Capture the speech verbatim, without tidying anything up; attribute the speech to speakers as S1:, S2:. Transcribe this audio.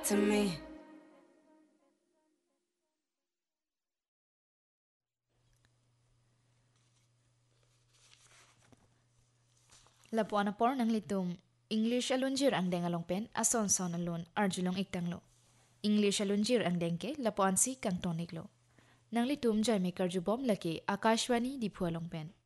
S1: to me.
S2: Lapuan na por nang litum, English alunjir ang deng along pen, ason son alun, arjulong iktanglo. English alunjir ang dengke, lapuan si kang toniklo. Nang litum jay may karjubom laki, Akashwani di pualong pen.